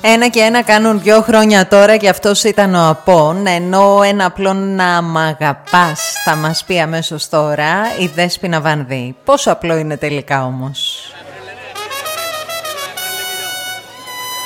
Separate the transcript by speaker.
Speaker 1: Ένα και ένα κάνουν 2 χρόνια τώρα και αυτός ήταν ο Απών. Ενώ ένα απλό να μ' αγαπάς θα μας πει αμέσως τώρα η Δέσποινα Βανδύ. Πόσο απλό είναι τελικά όμως.